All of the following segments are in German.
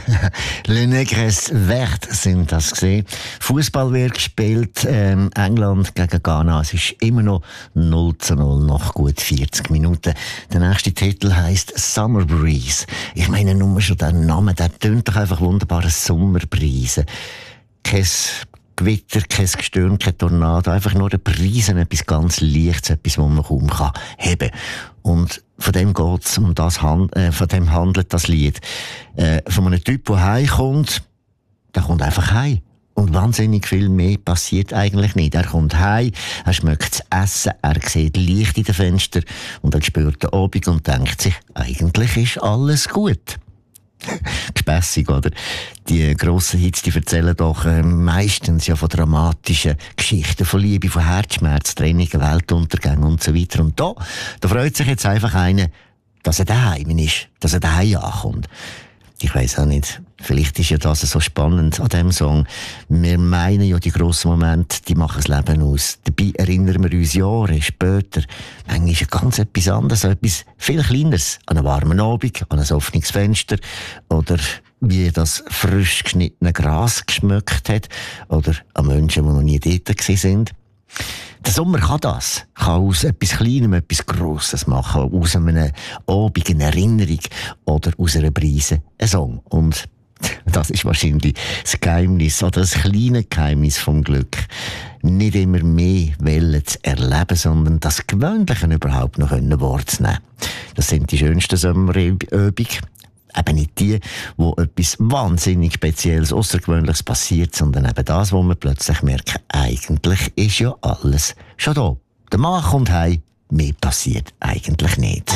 Le Negres Vert sind das gesehen. Fußball wird gespielt, England gegen Ghana. Es ist immer noch 0:0 nach gut 40 Minuten. Der nächste Titel heisst Summer Breeze. Ich meine, nur schon der Name, der tönt doch einfach wunderbar, eine Sommerbrise. Kein Gewitter, kein Gestöhn, kein Tornado, einfach nur eine Brise, etwas ganz Leichtes, etwas, was man kaum heben kann. Und von dem geht's, von dem handelt das Lied. Von einem Typ, der heimkommt, der kommt einfach heim. Und wahnsinnig viel mehr passiert eigentlich nicht. Er kommt heim, er schmeckt das Essen, er sieht Licht in den Fenstern und er spürt den Abend und denkt sich, eigentlich ist alles gut. Gespässig, oder? Die grossen Hits, die erzählen doch meistens ja von dramatischen Geschichten, von Liebe, von Herzschmerz, Trennungen, Weltuntergängen und so weiter. Und da freut sich jetzt einfach einer, dass er daheim ist, dass er daheim ankommt. Ich weiss auch nicht, vielleicht ist ja das so spannend an diesem Song. Wir meinen ja, die grossen Momente, die machen das Leben aus. Dabei erinnern wir uns Jahre später. Manchmal ist ja ganz etwas anderes, etwas viel Kleineres. An einen warmen Abend, an ein offenes Fenster oder wie das frisch geschnittene Gras geschmeckt hat oder an Menschen, die noch nie dort sind. Der Sommer kann das. Kann aus etwas Kleinem etwas Grosses machen. Aus einem Abend eine Erinnerung oder aus einer Brise ein Song. Und das ist wahrscheinlich das Geheimnis oder das kleine Geheimnis vom Glück. Nicht immer mehr Wellen zu erleben, sondern das Gewöhnliche überhaupt noch wahrzunehmen. Das sind die schönsten Sommerübungen. Eben nicht die, wo etwas wahnsinnig Spezielles, Außergewöhnliches passiert, sondern eben das, wo man plötzlich merkt, eigentlich ist ja alles schon da. Der Mann kommt heim, mehr passiert eigentlich nicht.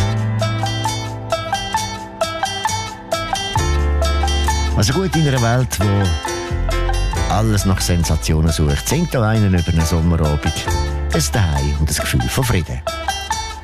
Also gut, in einer Welt, wo alles nach Sensationen sucht, singt da einer über einen Sommerabend ein Daheim und ein Gefühl von Frieden.